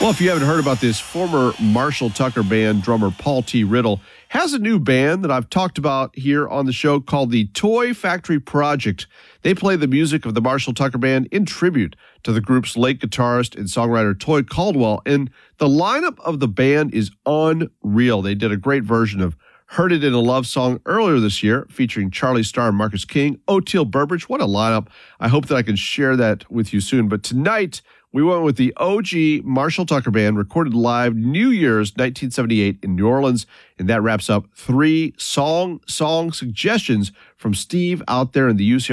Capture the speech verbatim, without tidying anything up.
Well, if you haven't heard about this, former Marshall Tucker Band drummer Paul T. Riddle has a new band that I've talked about here on the show called the Toy Factory Project. They play the music of the Marshall Tucker Band in tribute to the group's late guitarist and songwriter Toy Caldwell. And the lineup of the band is unreal. They did a great version of Heard It in a Love Song earlier this year, featuring Charlie Starr and Marcus King, Oteil Burbridge. What a lineup. I hope that I can share that with you soon. But tonight, we went with the O G Marshall Tucker Band, recorded live New Year's nineteen seventy-eight in New Orleans. And that wraps up three song song suggestions from Steve out there in the U C